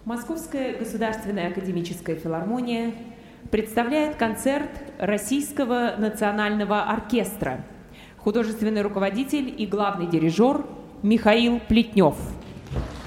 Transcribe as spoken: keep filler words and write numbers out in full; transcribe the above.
Московская государственная академическая филармония представляет концерт Российского национального оркестра. Художественный руководитель и главный дирижер Михаил Плетнев.